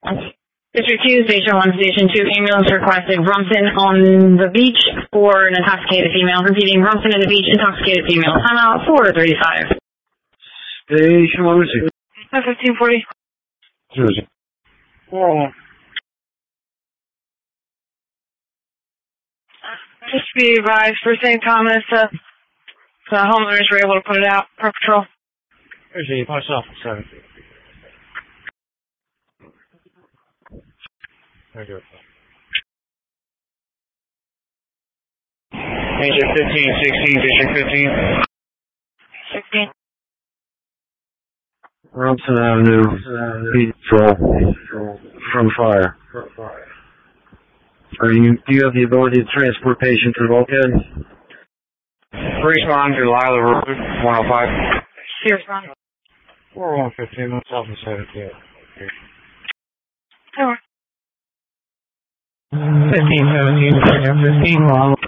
District 2, Station 1, Station 2, ambulance requested Rumson on the beach for an intoxicated female. Repeating, Rumson on the beach, intoxicated female. Timeout 4:35. Station 1, receive. 1540. 401. Just be advised, for St. Thomas, the homeowners were able to put it out for patrol. Here's the post office, 7. Major 15, 16, District 15. 16. Rumson Avenue, beach patrol from fire. Do you have the ability to transport patient to the bulkhead? Respond to Lila Road, 105. Respond. 4115, myself and 78. 1517, 15 long.